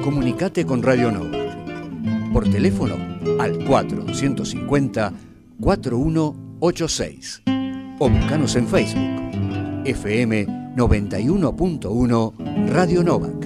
Comunicate con Radio Nova. Por teléfono al 4150-4186. O buscanos en Facebook. FM 91.1 Radio Nova.